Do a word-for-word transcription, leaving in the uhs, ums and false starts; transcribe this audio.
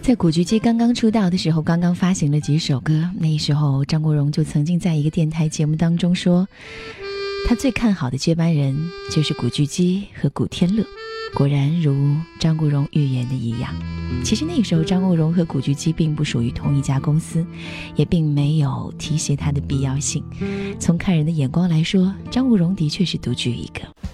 在古巨基刚刚出道的时候，刚刚发行了几首歌，那时候张国荣就曾经在一个电台节目当中说，他最看好的接班人就是古巨基和古天乐。果然如张国荣预言的一样，其实那个时候张国荣和古巨基并不属于同一家公司，也并没有提携他的必要性。从看人的眼光来说，张国荣的确是独具一格。